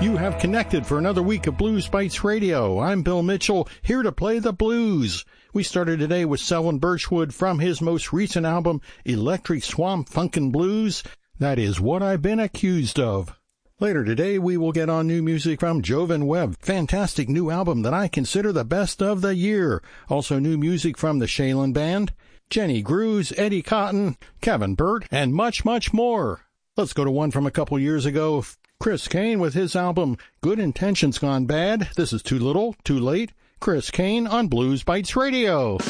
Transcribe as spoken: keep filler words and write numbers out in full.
You have connected for another week of Blues Bites Radio. I'm Bill Mitchell, here to play the blues. We started today with Selwyn Birchwood from his most recent album, Electric Swamp Funkin' Blues. That is What I've Been Accused Of. Later today, we will get on new music from Jovan Webb. Fantastic new album that I consider the best of the year. Also new music from the Shaylin Band, Jenny Grews, Eddie Cotton, Kevin Burt, and much, much more. Let's go to one from a couple years ago. Chris Kane with his album, Good Intentions Gone Bad. This is Too Little, Too Late. Chris Kane on Blues Bites Radio.